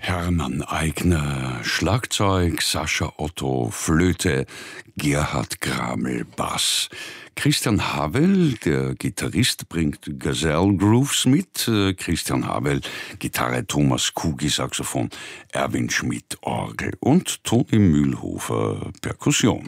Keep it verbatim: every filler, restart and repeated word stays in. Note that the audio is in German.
Hermann Aigner, Schlagzeug, Sascha Otto, Flöte, Gerhard Gramel, Bass. Christian Havel, der Gitarrist, bringt Gazelle Grooves mit. Christian Havel, Gitarre, Thomas Kugi, Saxophon, Erwin Schmidt, Orgel und Toni Mühlhofer, Perkussion.